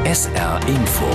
SR Info.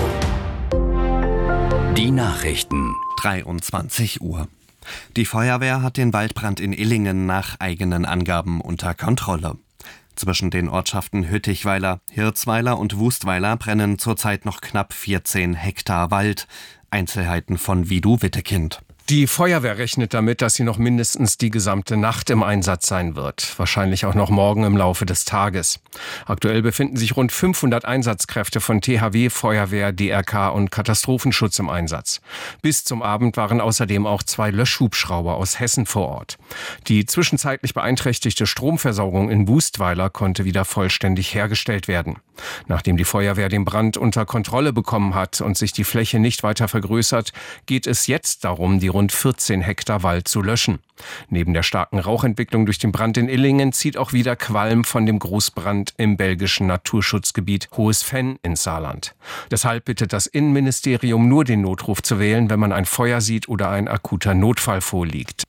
Die Nachrichten. 23 Uhr. Die Feuerwehr hat den Waldbrand in Illingen nach eigenen Angaben unter Kontrolle. Zwischen den Ortschaften Hüttichweiler, Hirzweiler und Wustweiler brennen zurzeit noch knapp 14 Hektar Wald. Einzelheiten von Vidu Wittekind. Die Feuerwehr rechnet damit, dass sie noch mindestens die gesamte Nacht im Einsatz sein wird. Wahrscheinlich auch noch morgen im Laufe des Tages. Aktuell befinden sich rund 500 Einsatzkräfte von THW, Feuerwehr, DRK und Katastrophenschutz im Einsatz. Bis zum Abend waren außerdem auch 2 Löschhubschrauber aus Hessen vor Ort. Die zwischenzeitlich beeinträchtigte Stromversorgung in Wustweiler konnte wieder vollständig hergestellt werden. Nachdem die Feuerwehr den Brand unter Kontrolle bekommen hat und sich die Fläche nicht weiter vergrößert, geht es jetzt darum, die rund 14 Hektar Wald zu löschen. Neben der starken Rauchentwicklung durch den Brand in Illingen zieht auch wieder Qualm von dem Großbrand im belgischen Naturschutzgebiet Hohes Venn ins Saarland. Deshalb bittet das Innenministerium nur den Notruf zu wählen, wenn man ein Feuer sieht oder ein akuter Notfall vorliegt.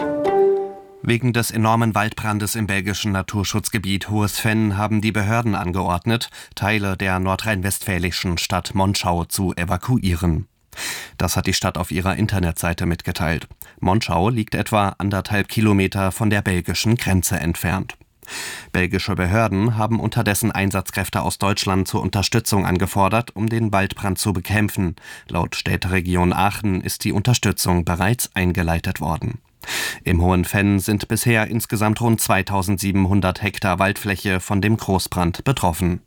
Wegen des enormen Waldbrandes im belgischen Naturschutzgebiet Hohes Venn haben die Behörden angeordnet, Teile der nordrhein-westfälischen Stadt Monschau zu evakuieren. Das hat die Stadt auf ihrer Internetseite mitgeteilt. Monschau liegt etwa 1,5 Kilometer von der belgischen Grenze entfernt. Belgische Behörden haben unterdessen Einsatzkräfte aus Deutschland zur Unterstützung angefordert, um den Waldbrand zu bekämpfen. Laut Städteregion Aachen ist die Unterstützung bereits eingeleitet worden. Im Hohen Venn sind bisher insgesamt rund 2700 Hektar Waldfläche von dem Großbrand betroffen.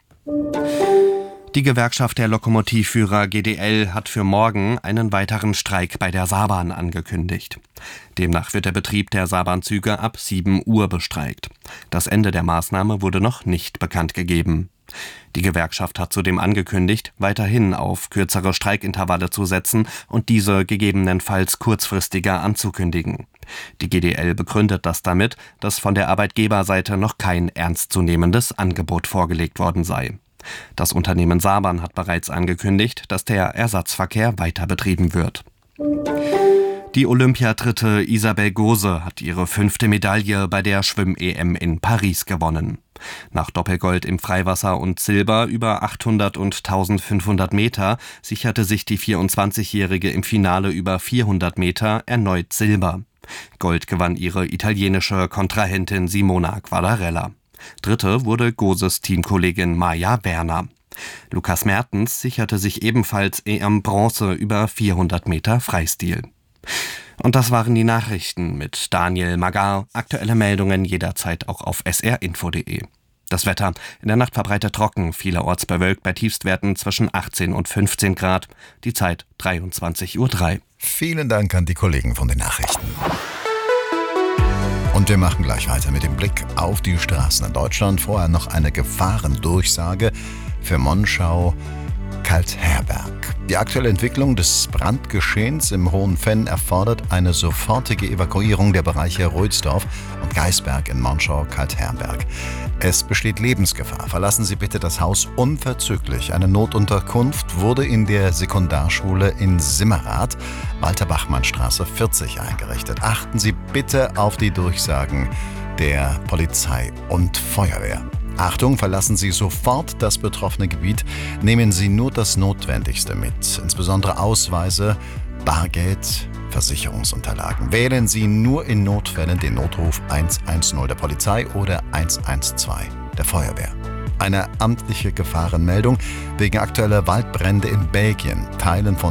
Die Gewerkschaft der Lokomotivführer GDL hat für morgen einen weiteren Streik bei der Saarbahn angekündigt. Demnach wird der Betrieb der Saarbahnzüge ab 7 Uhr bestreikt. Das Ende der Maßnahme wurde noch nicht bekannt gegeben. Die Gewerkschaft hat zudem angekündigt, weiterhin auf kürzere Streikintervalle zu setzen und diese gegebenenfalls kurzfristiger anzukündigen. Die GDL begründet das damit, dass von der Arbeitgeberseite noch kein ernstzunehmendes Angebot vorgelegt worden sei. Das Unternehmen Saarbahn hat bereits angekündigt, dass der Ersatzverkehr weiter betrieben wird. Die Olympiadritte Isabel Gose hat ihre 5. Medaille bei der Schwimm-EM in Paris gewonnen. Nach Doppelgold im Freiwasser und Silber über 800 und 1500 Meter sicherte sich die 24-Jährige im Finale über 400 Meter erneut Silber. Gold gewann ihre italienische Kontrahentin Simona Quadarella. Dritte wurde Goses Teamkollegin Maja Werner. Lukas Mertens sicherte sich ebenfalls EM-Bronze über 400 Meter Freistil. Und das waren die Nachrichten mit Daniel Magar. Aktuelle Meldungen jederzeit auch auf srinfo.de. Das Wetter: in der Nacht verbreitet trocken, vielerorts bewölkt bei Tiefstwerten zwischen 18 und 15 Grad. Die Zeit 23:03 Uhr. Vielen Dank an die Kollegen von den Nachrichten. Und wir machen gleich weiter mit dem Blick auf die Straßen in Deutschland. Vorher noch eine Gefahrendurchsage für Monschau, Kaltherberg. Die aktuelle Entwicklung des Brandgeschehens im Hohen Venn erfordert eine sofortige Evakuierung der Bereiche Rödsdorf und Geisberg in Monschau-Kaltherberg. Es besteht Lebensgefahr. Verlassen Sie bitte das Haus unverzüglich. Eine Notunterkunft wurde in der Sekundarschule in Simmerath, Walter-Bachmann-Straße 40 eingerichtet. Achten Sie bitte auf die Durchsagen der Polizei und Feuerwehr. Achtung, verlassen Sie sofort das betroffene Gebiet. Nehmen Sie nur das Notwendigste mit, insbesondere Ausweise, Bargeld, Versicherungsunterlagen. Wählen Sie nur in Notfällen den Notruf 110 der Polizei oder 112 der Feuerwehr. Eine amtliche Gefahrenmeldung wegen aktueller Waldbrände in Belgien. Teilen von